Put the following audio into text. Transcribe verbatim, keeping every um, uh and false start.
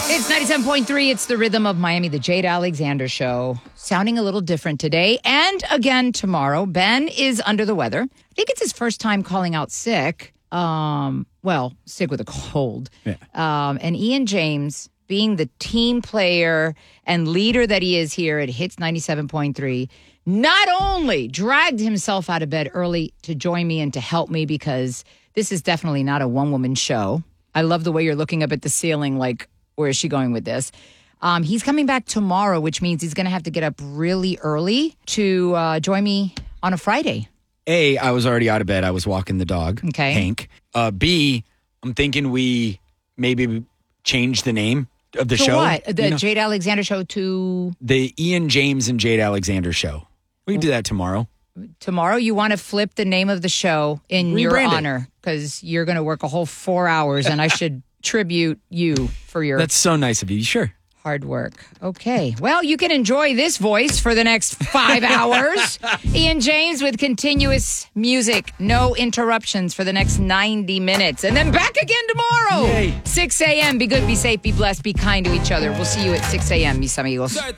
It's ninety-seven point three. It's the rhythm of Miami, the Jade Alexander Show. Sounding a little different today and again tomorrow. Ben is under the weather. I think it's his first time calling out sick. Um, well, sick with a cold. Yeah. Um, and Ian James, being the team player and leader that he is here at Hits ninety-seven point three, not only dragged himself out of bed early to join me and to help me, because this is definitely not a one-woman show. I love the way you're looking up at the ceiling like, where is she going with this? Um, he's coming back tomorrow, which means he's going to have to get up really early to uh, join me on a Friday. A, I was already out of bed. I was walking the dog, Okay. Hank. Uh, B, I'm thinking we maybe change the name of the So show. what? The You know, Jade Alexander Show to the Ian James and Jade Alexander Show. We can do that tomorrow. tomorrow? You want to flip the name of the show in your Rebrand it. honor because you're going to work a whole four hours and I should tribute you for your That's so nice of you. Sure. hard work. Okay. Well, you can enjoy this voice for the next five hours. Ian James with continuous music, no interruptions for the next ninety minutes. And then back again tomorrow. Yay. six a.m. Be good, be safe, be blessed, be kind to each other. We'll see you at six a.m., mis amigos.